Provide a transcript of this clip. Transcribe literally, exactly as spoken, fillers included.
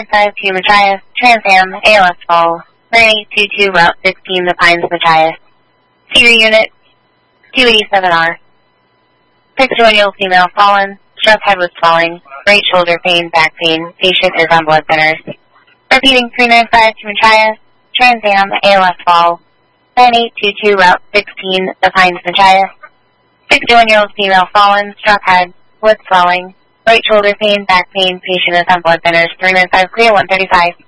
five two Machias, Trans Am, A L S Fall, nine eight two two Route sixteen, The Pines, Machias. Feeder Unit, two eighty-seven R. Fixed joint female fallen, stress head was swelling, right shoulder pain, back pain, patient is on blood thinners. Repeating three nine five two Machias, Trans Am, A L S Fall, nine eight two two Route sixteen, The Pines, Machias. sixty-one-year-old female fallen, struck head, blood swelling, right shoulder pain, back pain, patient is on blood thinners, three nine five clear, one thirty-five.